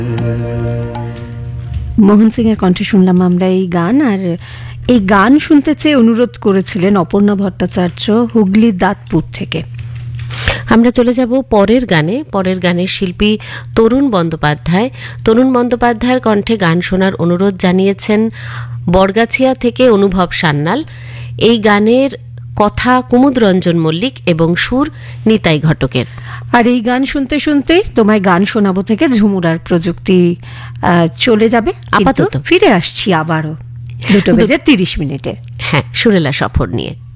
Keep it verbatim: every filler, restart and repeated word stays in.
মোহন সিং এর কণ্ঠে শুনলাম আমরা এই গান। আর এই গান শুনতে চেয়ে অনুরোধ করেছিলেন অপর্ণা ভট্টাচার্য হুগলি দাঁতপুর থেকে। আমরা চলে যাব পরের গানে। পরের গানের শিল্পী তরুণ বন্দ্যোপাধ্যায়। তরুণ বন্দ্যোপাধ্যায়ের কণ্ঠে গান শোনার অনুরোধ জানিয়েছেন বরগাছিয়া থেকে অনুভব সান্যাল। এই গানের কথা কুমুদ রঞ্জন মল্লিক এবং সুর নিতাই ঘটকের। আর এই গান শুনতে শুনতে তোমায় গান শোনাবো থেকে ঝুমুরার প্রযুক্তি চলে যাবে। আপাতত ফিরে আসছি আবারও দুটো বেজে তিরিশ মিনিটে। হ্যাঁ, সুরেলা সফর নিয়ে।